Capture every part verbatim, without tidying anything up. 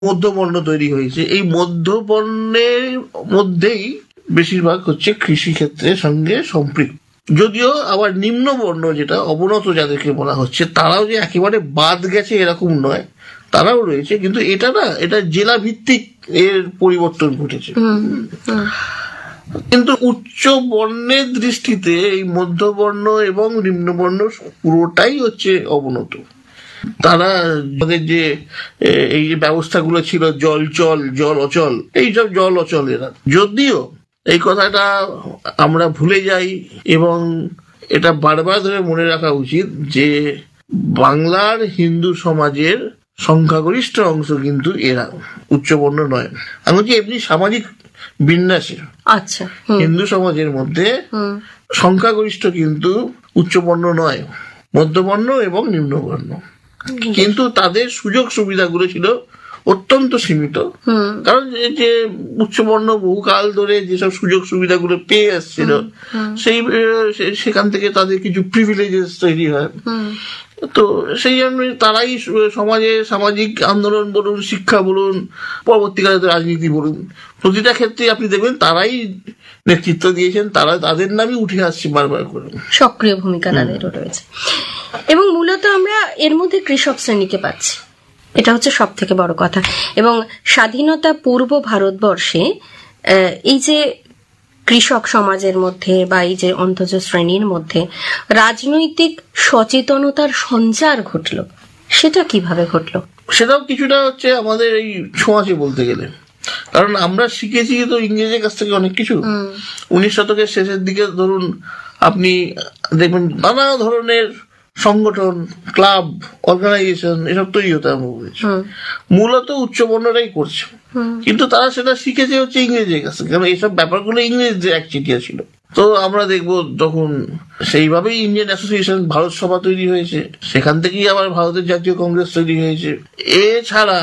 মধ্যবর্ণ তৈরি হয়েছে। এই মধ্যবর্ণের মধ্যেই বেশিরভাগ হচ্ছে কৃষিক্ষেত্রের সঙ্গে সম্পৃক্ত। যদিও আবার নিম্নবর্ণ যেটা অবনত যাদেরকে বলা হচ্ছে তারাও যে একেবারে বাদ গেছে এরকম নয়, তারাও রয়েছে, কিন্তু এটা না, এটা জেলা ভিত্তিক এর পরিবর্তন ঘটেছে। কিন্তু উচ্চ বর্ণের দৃষ্টিতে এই মধ্যবর্ণ এবং নিম্নবর্ণ পুরোটাই হচ্ছে অবনত। তারা আমাদের যে এই যে ব্যবস্থাগুলো ছিল, জল চল জল অচল, এইসব জল অচল এরা, যদিও এই কথাটা আমরা ভুলে যাই এবং এটা বারবার ধরে মনে রাখা উচিত যে বাংলার হিন্দু সমাজের সংখ্যাগরিষ্ঠ অংশ কিন্তু এরা, উচ্চবর্ণ নয়। এমনকি এমনি সামাজিক বিন্যাসে আচ্ছা হিন্দু সমাজের মধ্যে সংখ্যাগরিষ্ঠ কিন্তু উচ্চবর্ণ নয়, মধ্যবর্ণ এবং নিম্নবর্ণ। কিন্তু তাদের সুযোগ সুবিধাগুলো ছিল অত্যন্ত সীমিত, কারণ যে উচ্চবর্ণ বহুকাল ধরে যেসব সুযোগ সুবিধাগুলো পেয়ে আসছিল সেই সেখান থেকে তাদের কিছু প্রিভিলেজেস তৈরি হয়। তো সেই জন্য তারাই সমাজে সামাজিক আন্দোলন বলুন, শিক্ষা বলুন, পরবর্তীকালে রাজনীতি বলুন, প্রতিটা ক্ষেত্রে আপনি দেখবেন তারাই নেতৃত্ব দিয়েছেন, তারা তাদের নামই উঠে আসছে বারবার করে, সক্রিয় ভূমিকা তাদেরও রয়েছে। এবং মূলত আমরা এর মধ্যে কৃষক শ্রেণীকে পাচ্ছি, এটা হচ্ছে সব থেকে বড় কথা। এবং স্বাধীনতা পূর্ব ভারতবর্ষে এই যে কৃষক সমাজের মধ্যে বা এই যে অন্তজ শ্রেণীর মধ্যে রাজনৈতিক সচেতনতার সঞ্চার ঘটলো, সেটা কিভাবে ঘটলো? সেটাও কিছুটা হচ্ছে আমাদের এই ছোঁয়াচে বলতে গেলে, কারণ আমরা শিখেছি তো ইংরেজের কাছ থেকে অনেক কিছু। উনিশ শতকের শেষের দিকে ধরুন আপনি দেখবেন নানা ধরনের সংগঠন, ক্লাব, অর্গানাইজেশন এসব তৈরি হতে আরম্ভ করেছে, মূলত উচ্চবর্ণরাই করছে, কিন্তু তারা সেটা শিখেছে হচ্ছে ইংরেজের কাছে, কারণ এইসব ব্যাপারগুলো ইংরেজদের একচেটিয়া ছিল। তো আমরা দেখবো তখন সেইভাবেই ইন্ডিয়ান অ্যাসোসিয়েশন, ভারত সভা তৈরি হয়েছে, সেখান থেকেই আবার ভারতের জাতীয় কংগ্রেস তৈরি হয়েছে। এছাড়া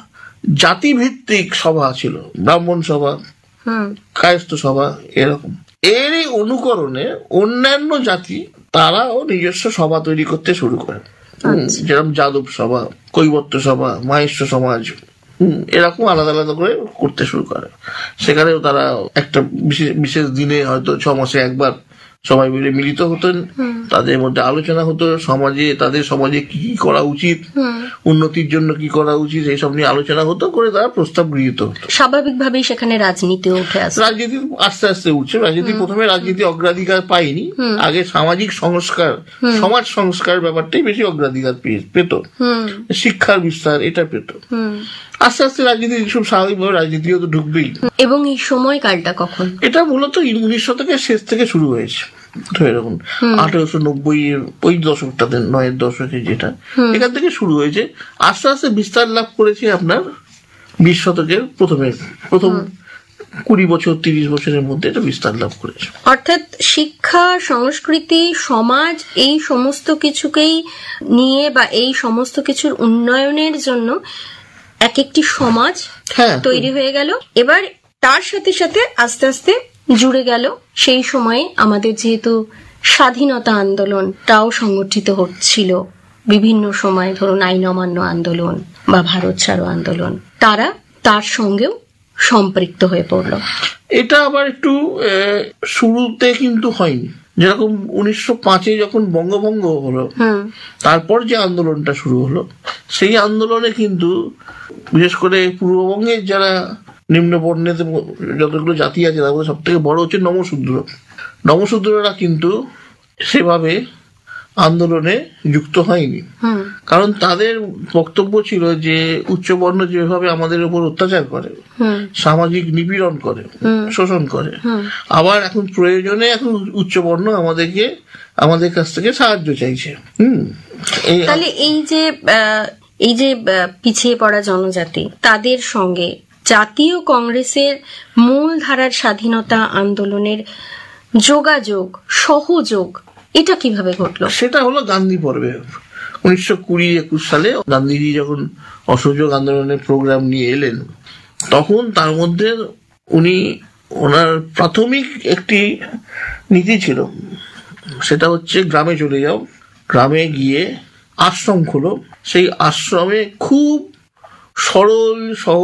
জাতিভিত্তিক সভা ছিল, ব্রাহ্মণ সভা, কায়স্থ সভা, এরকম। এরই অনুকরণে অন্যান্য জাতি তারাও নিজস্ব সভা তৈরি করতে শুরু করে, যেরকম যাদব সভা, কৈবর্ত সভা, মাহেশ্ব সমাজ, হম এরকম আলাদা আলাদা করে করতে শুরু করে। সেখানেও তারা একটা বিশেষ বিশেষ দিনে হয়তো ছ মাসে একবার সবাই মিলে মিলিত হতেন, তাদের মধ্যে আলোচনা হতো, সমাজে তাদের সমাজে কি কি করা উচিত, উন্নতির জন্য কি করা উচিত, এইসব নিয়ে আলোচনা হতো, করে তারা প্রস্তাব গৃহীত হতো। স্বাভাবিকভাবেই সেখানে রাজনীতি উঠে আসে, রাজনীতি আস্তে আস্তে উঠছে। রাজনীতি প্রথমে রাজনীতি অগ্রাধিকার পায়নি, আগে সামাজিক সংস্কার, সমাজ সংস্কার ব্যাপারটাই বেশি অগ্রাধিকার পেত, শিক্ষার বিস্তার এটা পেত। আস্তে আস্তে রাজনীতি সব স্বাভাবিকভাবে রাজনীতিও তো ঢুকবেই। এবং এই সময়কালটা কখন? এটা মূলত উনিশ শতকের শেষ থেকে শুরু হয়েছে, এরকম আঠারোশো নব্বই ওই দশকটাতে, নয়ের দশকে, যেটা এখান থেকে শুরু হয়েছে, আস্তে আস্তে বিস্তার লাভ করেছে আপনার বিশ শতকের প্রথমে, প্রথম কুড়ি বছর তিরিশ বছরের মধ্যে এটা বিস্তার লাভ করেছে। অর্থাৎ শিক্ষা, সংস্কৃতি, সমাজ এই সমস্ত কিছুকেই নিয়ে বা এই সমস্ত কিছুর উন্নয়নের জন্য এক একটি সমাজ তৈরি হয়ে গেল। এবার তার সাথে সাথে আস্তে আস্তে জুড়ে গেল সেই সময়ে আমাদের যেহেতু স্বাধীনতা আন্দোলনটাও সংগঠিত হচ্ছিল বিভিন্ন সময়, ধরুন আইন অমান্য আন্দোলন বা ভারত ছাড়ো আন্দোলন, তারা তার সঙ্গেও সম্পৃক্ত হয়ে পড়ল। এটা আবার একটু শুরুতে কিন্তু হয়নি, যেরকম উনিশশো পাঁচে যখন বঙ্গভঙ্গ হলো, তারপর যে আন্দোলনটা শুরু হলো, সেই আন্দোলনে কিন্তু বিশেষ করে পূর্ববঙ্গের যারা নিম্ন বর্ণের যতগুলো জাতি আছে তার মধ্যে সব থেকে বড় হচ্ছে নমশূদ্র। নমশূদ্ররা কিন্তু সেভাবে আন্দোলনে যুক্ত হয়নি, কারণ তাদের বক্তব্য ছিল যে উচ্চবর্ণ যেভাবে আমাদের উপর অত্যাচার করে, সামাজিক নিপীড়ন করে, শোষণ করে, আবার এখন প্রয়োজনে এখন উচ্চবর্ণ আমাদেরকে আমাদের কাছ থেকে সাহায্য চাইছে। হম তাহলে এই যে এই যে পিছিয়ে পড়া জনজাতি, তাদের সঙ্গে জাতীয় কংগ্রেসের মূল ধারার স্বাধীনতা আন্দোলনের যোগাযোগ, সহযোগ, এটা কিভাবে ঘটলো? সেটা হলো গান্ধী পর্বে। উনিশশো কুড়ি একুশ সালে গান্ধীজি যখন অসহযোগ আন্দোলনের প্রোগ্রাম নিয়ে এলেন, তখন তার মধ্যে উনি ওনার প্রাথমিক একটি নীতি ছিল, সেটা হচ্ছে গ্রামে চলে যাও, গ্রামে গিয়ে আশ্রম খোলো, সেই আশ্রমে খুব সরল সহজ